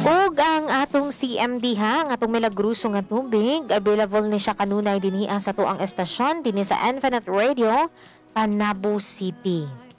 Ug ang atong CMD ha, ang atong milagruso nga tubig, available ni siya kanunay dinhi sa tuang estasyon dinhi sa Infinite Radio, Panabo City.